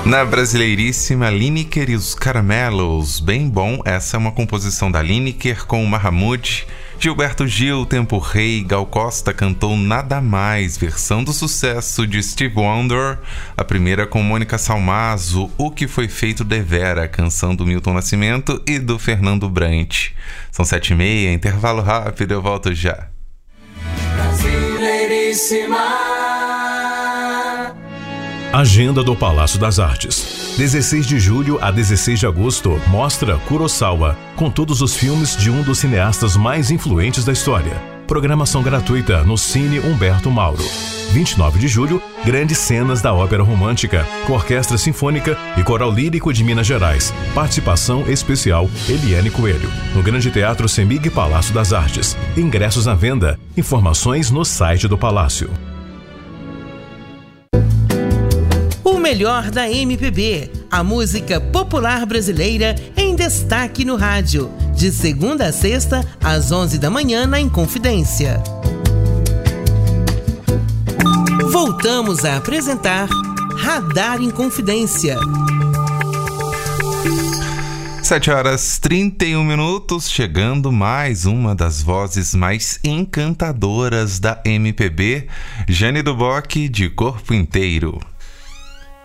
Na brasileiríssima Lineker e os Caramelos, bem bom, essa é uma composição da Lineker com o Mahamud. Gilberto Gil, Tempo Rei, Gal Costa cantou Nada Mais, versão do sucesso de Stevie Wonder, a primeira com Mônica Salmazo, O Que Foi Feito Devera, canção do Milton Nascimento e do Fernando Brant. São 7h30, intervalo rápido, eu volto já. Brasileiríssima. Agenda do Palácio das Artes. 16 de julho a 16 de agosto, mostra Kurosawa, com todos os filmes de um dos cineastas mais influentes da história. Programação gratuita no Cine Humberto Mauro. 29 de julho, grandes cenas da ópera romântica, com Orquestra Sinfônica e Coral Lírico de Minas Gerais. Participação especial Eliane Coelho. No Grande Teatro Semig Palácio das Artes. Ingressos à venda. Informações no site do Palácio. O melhor da MPB, a música popular brasileira em destaque no rádio, de segunda a sexta, às 11 da manhã na Inconfidência. Voltamos a apresentar Radar Inconfidência. 7h31, chegando mais uma das vozes mais encantadoras da MPB, Jane Duboc, de Corpo Inteiro.